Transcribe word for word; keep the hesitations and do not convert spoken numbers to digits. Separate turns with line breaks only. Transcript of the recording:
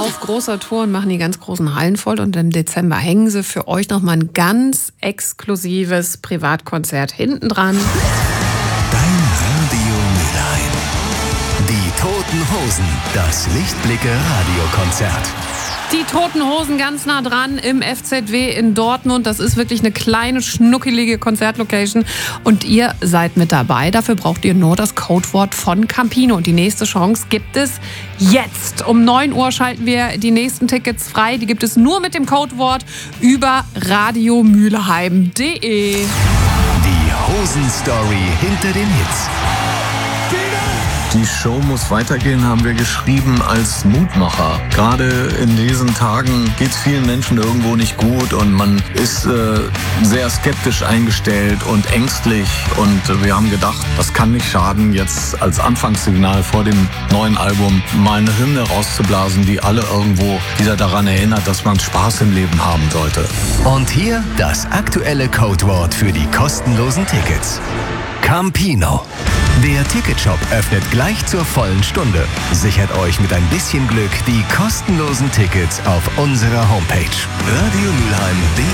auf großer Tour und machen die ganz großen Hallen voll. Und im Dezember hängen sie für euch nochmal ein ganz exklusives Privatkonzert hinten dran.
Dein Radio Mülheim. Die Toten Hosen, das Lichtblicke-Radiokonzert.
Die Toten Hosen ganz nah dran im F Z W in Dortmund. Das ist wirklich eine kleine, schnuckelige Konzertlocation. Und ihr seid mit dabei. Dafür braucht ihr nur das Codewort von Campino. Und die nächste Chance gibt es jetzt. Um neun Uhr schalten wir die nächsten Tickets frei. Die gibt es nur mit dem Codewort über radiomülheim punkt de.
Die Hosen-Story hinter den Hits.
Die Show muss weitergehen, haben wir geschrieben als Mutmacher. Gerade in diesen Tagen geht es vielen Menschen irgendwo nicht gut und man ist äh, sehr skeptisch eingestellt und ängstlich. Und äh, wir haben gedacht, das kann nicht schaden, jetzt als Anfangssignal vor dem neuen Album mal eine Hymne rauszublasen, die alle irgendwo wieder daran erinnert, dass man Spaß im Leben haben sollte.
Und hier das aktuelle Codewort für die kostenlosen Tickets. Campino. Der Ticketshop öffnet gleich zur vollen Stunde. Sichert euch mit ein bisschen Glück die kostenlosen Tickets auf unserer Homepage. radiomülheim punkt de